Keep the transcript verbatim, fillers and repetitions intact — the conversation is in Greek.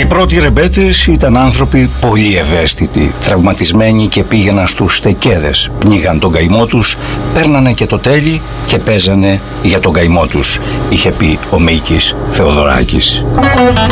Οι πρώτοι ρεμπέτες ήταν άνθρωποι πολύ ευαίσθητοι, τραυματισμένοι και πήγαιναν στους στεκέδες, πνίγαν τον καημό τους, παίρνανε και το τέλει και παίζανε για τον καημό τους, είχε πει ο Μίκης Θεοδωράκης.